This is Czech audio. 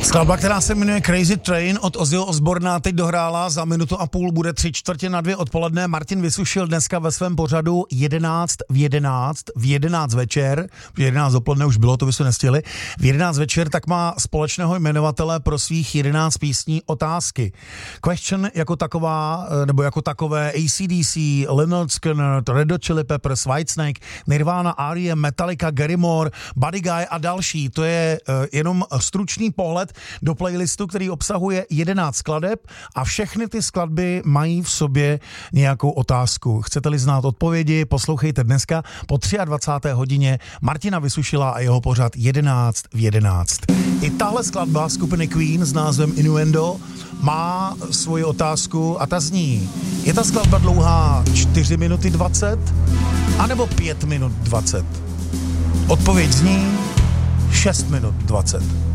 Skladba, která se jmenuje Crazy Train od Ozzyho Osborna, teď dohrála, za minutu a půl bude 3:45 odpoledne. Martin Vysušil dneska ve svém pořadu 11 večer, 11 dopoledne už bylo, to by se nestihli, v 11 večer tak má společného jmenovatele pro svých 11 písní otázky. Question jako taková, nebo jako takové AC/DC, Lynyrd Skynyrd, Red Hot Chili Peppers, Whitesnake, Nirvana, R.E.M., Metallica, Gary Moore, Buddy Guy a další. To je jenom stručný pohled do playlistu, který obsahuje 11 skladeb a všechny ty skladby mají v sobě nějakou otázku. Chcete-li znát odpovědi, poslouchejte dneska po 23. hodině Martina Vysušila a jeho pořad 11 v 11. I tahle skladba skupiny Queen s názvem Innuendo má svoji otázku a ta zní: je ta skladba dlouhá 4 minuty 20 anebo 5 minut 20? Odpověď zní 6 minut 20.